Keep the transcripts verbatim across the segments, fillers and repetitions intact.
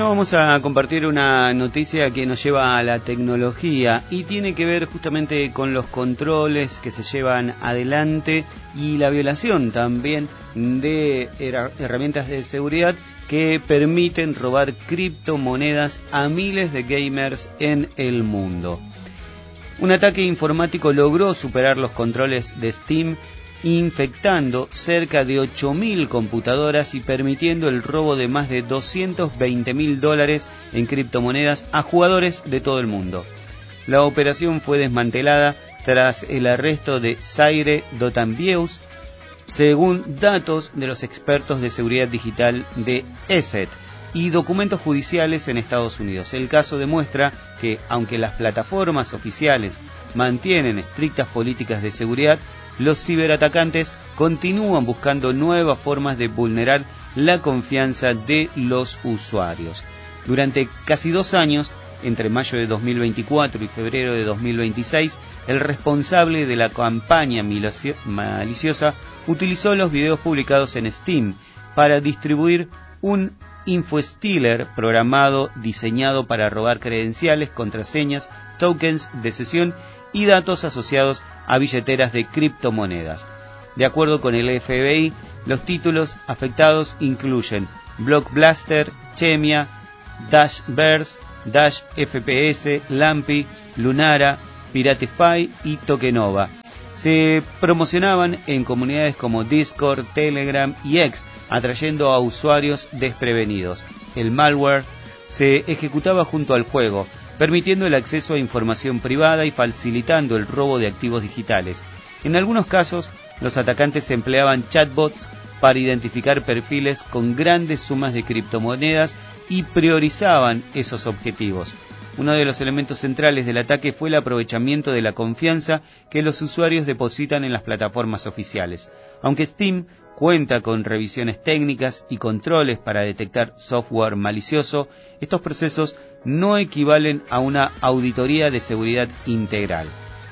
vamos a compartir una noticia que nos lleva a la tecnología y tiene que ver justamente con los controles que se llevan adelante y la violación también de herramientas de seguridad que permiten robar criptomonedas a miles de gamers en el mundo. Un ataque informático logró superar los controles de Steam, infectando cerca de ocho mil computadoras y permitiendo el robo de más de doscientos veinte mil dólares en criptomonedas a jugadores de todo el mundo. La operación fue desmantelada tras el arresto de Zaire Dotanbieus, según datos de los expertos de seguridad digital de E S E T y documentos judiciales en Estados Unidos. El caso demuestra que, aunque las plataformas oficiales mantienen estrictas políticas de seguridad, los ciberatacantes continúan buscando nuevas formas de vulnerar la confianza de los usuarios. Durante casi dos años, entre mayo de dos mil veinticuatro y febrero de dos mil veintiséis, el responsable de la campaña maliciosa utilizó los videos publicados en Steam para distribuir un infostealer programado diseñado para robar credenciales, contraseñas, tokens de sesión y datos asociados a billeteras de criptomonedas. De acuerdo con el F B I, los títulos afectados incluyen Block Blaster, Chemia, Dash Bears, Dash F P S, Lampi, Lunara, Piratify y Tokenova. Se promocionaban en comunidades como Discord, Telegram y X, atrayendo a usuarios desprevenidos. El malware se ejecutaba junto al juego, permitiendo el acceso a información privada y facilitando el robo de activos digitales. En algunos casos, los atacantes empleaban chatbots para identificar perfiles con grandes sumas de criptomonedas y priorizaban esos objetivos. Uno de los elementos centrales del ataque fue el aprovechamiento de la confianza que los usuarios depositan en las plataformas oficiales. Aunque Steam cuenta con revisiones técnicas y controles para detectar software malicioso, estos procesos no equivalen a una auditoría de seguridad integral.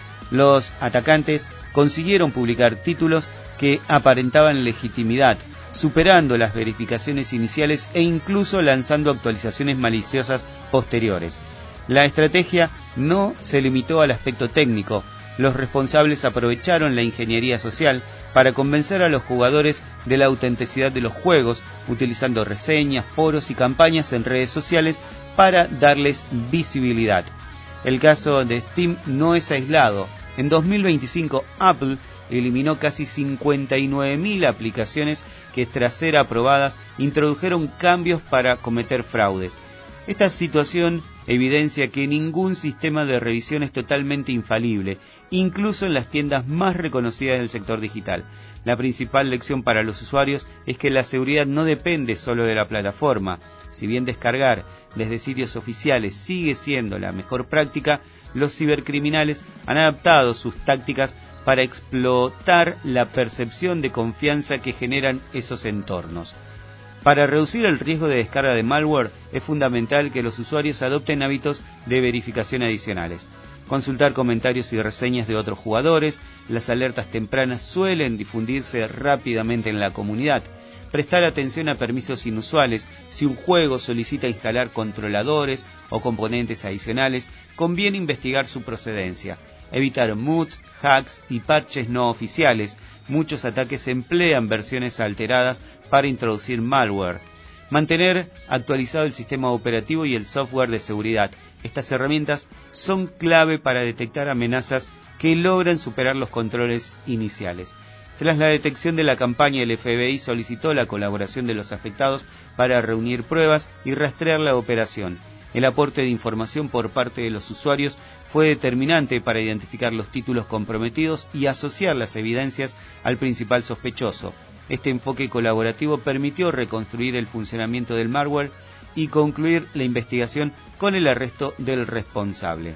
Los atacantes consiguieron publicar títulos que aparentaban legitimidad, superando las verificaciones iniciales e incluso lanzando actualizaciones maliciosas posteriores. La estrategia no se limitó al aspecto técnico. Los responsables aprovecharon la ingeniería social para convencer a los jugadores de la autenticidad de los juegos, utilizando reseñas, foros y campañas en redes sociales para darles visibilidad. El caso de Steam no es aislado. En dos mil veinticinco, Apple eliminó casi cincuenta y nueve mil aplicaciones que, tras ser aprobadas, introdujeron cambios para cometer fraudes. Esta situación evidencia que ningún sistema de revisión es totalmente infalible, incluso en las tiendas más reconocidas del sector digital. La principal lección para los usuarios es que la seguridad no depende solo de la plataforma. Si bien descargar desde sitios oficiales sigue siendo la mejor práctica, los cibercriminales han adaptado sus tácticas para explotar la percepción de confianza que generan esos entornos. Para reducir el riesgo de descarga de malware, es fundamental que los usuarios adopten hábitos de verificación adicionales. Consultar comentarios y reseñas de otros jugadores, las alertas tempranas suelen difundirse rápidamente en la comunidad. Prestar atención a permisos inusuales. Si un juego solicita instalar controladores o componentes adicionales, conviene investigar su procedencia. Evitar moods, hacks y parches no oficiales. Muchos ataques emplean versiones alteradas para introducir malware. Mantener actualizado el sistema operativo y el software de seguridad. Estas herramientas son clave para detectar amenazas que logran superar los controles iniciales. Tras la detección de la campaña, el F B I solicitó la colaboración de los afectados para reunir pruebas y rastrear la operación. El aporte de información por parte de los usuarios fue determinante para identificar los títulos comprometidos y asociar las evidencias al principal sospechoso. Este enfoque colaborativo permitió reconstruir el funcionamiento del malware y concluir la investigación con el arresto del responsable.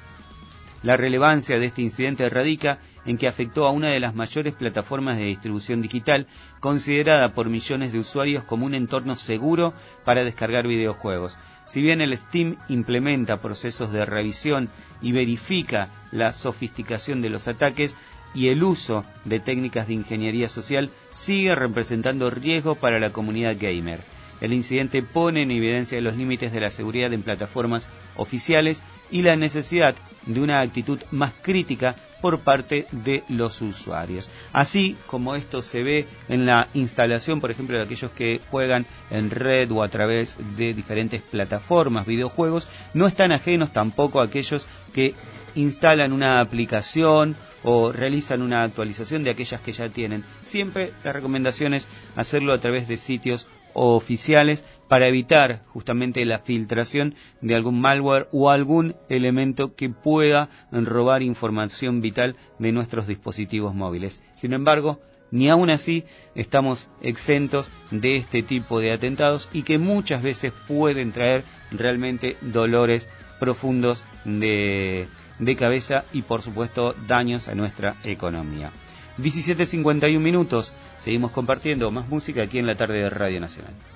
La relevancia de este incidente radica en que afectó a una de las mayores plataformas de distribución digital, considerada por millones de usuarios como un entorno seguro para descargar videojuegos. Si bien el Steam implementa procesos de revisión y verifica la sofisticación de los ataques y el uso de técnicas de ingeniería social, sigue representando riesgo para la comunidad gamer. El incidente pone en evidencia los límites de la seguridad en plataformas oficiales y la necesidad de una actitud más crítica por parte de los usuarios. Así como esto se ve en la instalación, por ejemplo, de aquellos que juegan en red o a través de diferentes plataformas, videojuegos, no están ajenos tampoco a aquellos que instalan una aplicación o realizan una actualización de aquellas que ya tienen. Siempre la recomendación es hacerlo a través de sitios oficiales para evitar justamente la filtración de algún malware o algún elemento que pueda robar información vital de nuestros dispositivos móviles. Sin embargo, ni aún así estamos exentos de este tipo de atentados y que muchas veces pueden traer realmente dolores profundos de, de cabeza y por supuesto daños a nuestra economía. diecisiete cincuenta y un minutos, seguimos compartiendo más música aquí en la tarde de Radio Nacional.